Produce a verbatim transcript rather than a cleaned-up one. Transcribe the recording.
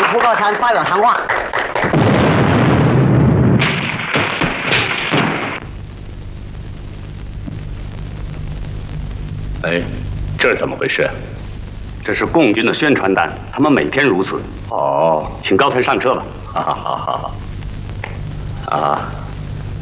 胡高谈发表谈话。 哎，这是怎么回事？ 这是共军的宣传单，他们每天如此。 哦， 请高团上车吧。 好好好好好。啊。